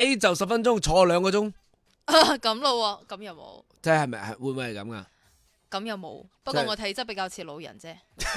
睇就10分鐘，坐2個鐘。 咁咯喎，咁又冇。 即係咪會唔會係咁噶？ 咁又冇，不過我體質比較似老人啫。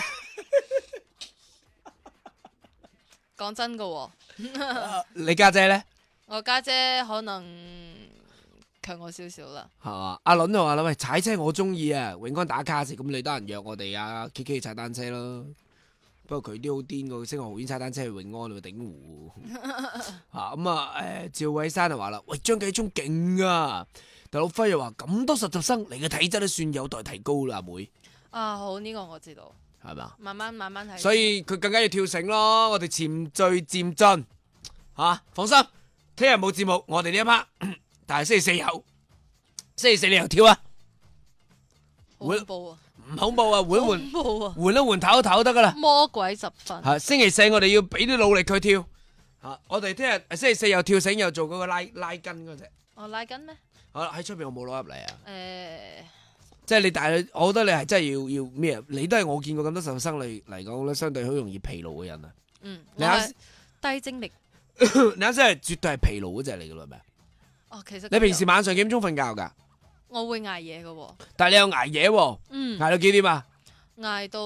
講真噶喎， 你家姐咧？ 我家姐可能強我少少啦。 係嘛？阿倫就話啦，喂，踩車我中意啊，永安打卡時，咁你得閒約我哋啊 K K 去踩單車咯。不過佢啲好癲噶，星河豪苑踩單車去永安去頂湖。咁啊，趙偉山就話啦，喂，張繼聰勁啊！大佬輝又話咁多實習生，你嘅體質都算有待提高啦，阿妹。 啊，好，呢個我知道， 係嘛？ 慢慢睇。 所以佢更加要跳繩咯，我哋循序漸進。放心，聽日冇節目，我哋呢一 part，但係星期四有，星期四你又跳啊？ 好恐怖啊！ 唔恐怖啊，換一換， 恐怖啊！ 換一換唞一唞得噶啦。 魔鬼10分。 星期四我哋要俾啲努力佢跳。我哋聽日星期四又跳繩又做嗰個拉筋嗰隻。 我拉筋咩？ 好啦，喺出邊我冇攞入嚟啊。 誒， 即係你，但係我覺得你係真係要咩啊？你都係我見過咁多實習生嚟講咧，相對好容易疲勞嘅人啊。 我係低精力。 你啱先係絕對係疲勞嗰隻嚟噶啦，係咪？ 哦，其實你平時晚上幾點鐘瞓覺噶？ 我會捱夜嘅喎。 但係你有捱夜喎。捱到幾點啊？ 捱到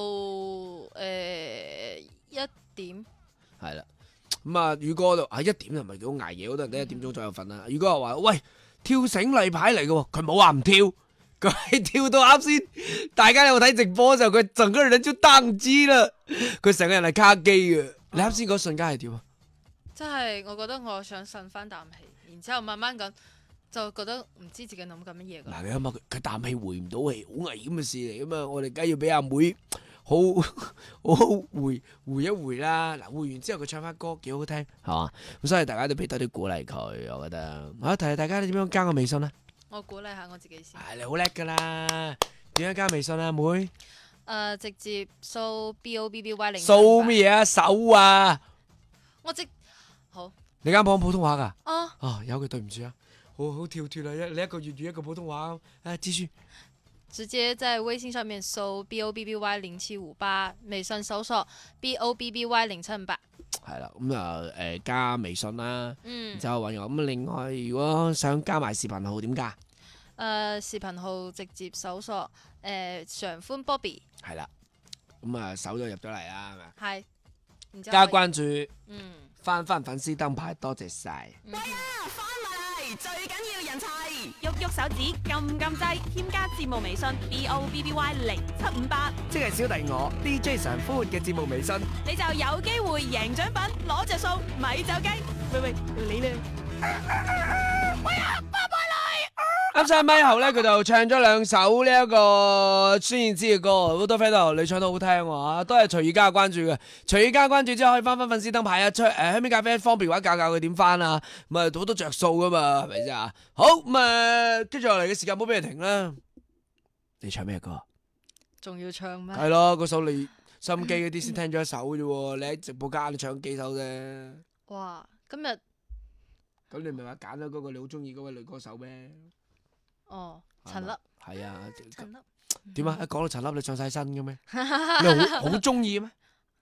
1點。 係啦。咁啊，宇哥就1點就唔係幾好捱夜，好多人都1點鐘左右瞓啦。宇哥又話：喂，跳繩例牌嚟嘅喎，佢冇話唔跳，佢係跳到啱先。大家有冇睇直播嘅時候，佢整個人就當機啦，佢成個人係卡機嘅。你啱先嗰瞬間係點啊？ 即係我覺得我想呻翻啖氣，然之後慢慢咁就覺得唔知自己諗緊乜嘢㗎。 嗱，你諗下佢啖氣回唔到氣，好危險嘅事嚟噶嘛！我哋梗係要俾阿妹好回一回啦。嗱，回完之後佢唱翻歌幾好聽，係嘛？咁所以大家都俾多啲鼓勵佢，我覺得。好，提下大家你點樣加我微信啊？ 我鼓勵下我自己先。 你好叻噶啦！點樣加微信啊，妹？ 直接掃 BOBBY 0。 掃乜嘢啊？手啊！ 我好。 你啱講普通話噶？有佢對唔住啊，好跳脱啊！你一個粵語一個普通話，繼續。 直接在微信上面搜 BOBBY 0758，微信搜索 BOBBY 0758。係啦，咁加微信啦，然之後揾我。咁另外，如果想加埋視頻號，點加？ 視頻號直接搜索常歡 Bobby。係啦， 咁搜咗入咗嚟啦，係咪？ 係。 加關注。翻粉絲燈牌，多謝晒。 喂啊，翻埋嚟，最緊要人齊，喐喐手指，撳撳掣，添加節目微信 BOBBY 0758， 即係小弟我 DJ 常歡嘅節目微信， 你就有機會贏獎品，攞着數，咪走雞。 喂，你咧？ 喂啊，拜拜啦！ 啱晒咪後咧，佢就唱咗2首呢一個孫燕姿嘅歌，好多 friend 都話你唱得好聽喎，都係隨意加關注嘅，隨意加關注之後可以翻粉絲燈牌啊，香邊咖啡方便嘅話教佢點翻啊，咁啊好多着數噶嘛，係咪先啊？好，咁跟住落嚟嘅時間唔好俾人停啦，你唱咩歌？ 仲要唱咩？ 係咯，嗰首你收音機嗰啲先聽咗一首嘅啫，你喺直播間你唱幾首啫？ 哇，今日咁你咪話揀咗嗰個你好中意嗰位女歌手咩？ 陳粒。 係啊， 陳粒點啊？一講到陳粒，你上晒身嘅咩？你好中意咩？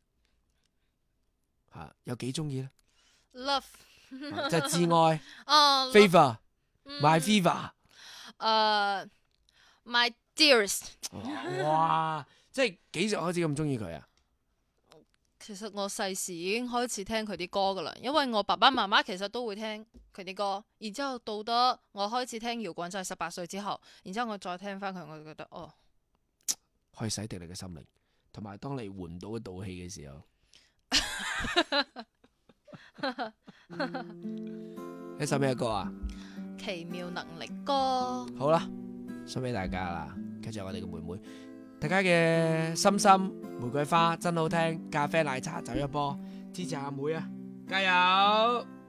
有幾中意咧 ？Love， 即係摯愛。Fever，My Fever。My dearest。 哇！即係幾時開始咁中意佢啊？ 其實我細時已經開始聽佢啲歌噶啦，因為我爸爸媽媽其實都會聽佢啲歌，然之後到得我開始聽搖滾就係18歲之後，然之後我再聽翻佢，我就覺得可以洗滌你嘅心靈，同埋當你換唔到一道氣嘅時候，呢首咩歌啊？ 奇妙能力歌。 好啦，送俾大家啦，跟住我哋嘅妹妹。大家嘅心心玫瑰花真好聽，咖啡奶茶走一波，支持阿妹啊，加油！